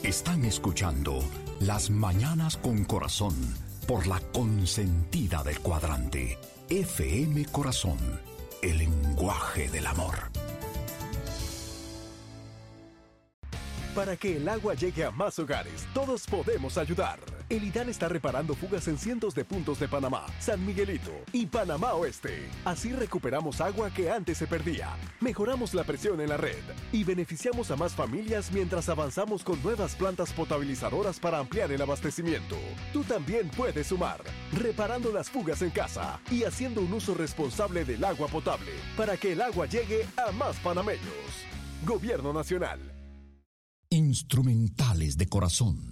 Están escuchando Las Mañanas con Corazón por la consentida del cuadrante, FM Corazón, el lenguaje del amor. Para que el agua llegue a más hogares, todos podemos ayudar. El IDAN está reparando fugas en cientos de puntos de Panamá, San Miguelito y Panamá Oeste. Así recuperamos agua que antes se perdía, mejoramos la presión en la red y beneficiamos a más familias mientras avanzamos con nuevas plantas potabilizadoras para ampliar el abastecimiento. Tú también puedes sumar, reparando las fugas en casa y haciendo un uso responsable del agua potable para que el agua llegue a más panameños. Gobierno Nacional. Instrumentales de Corazón.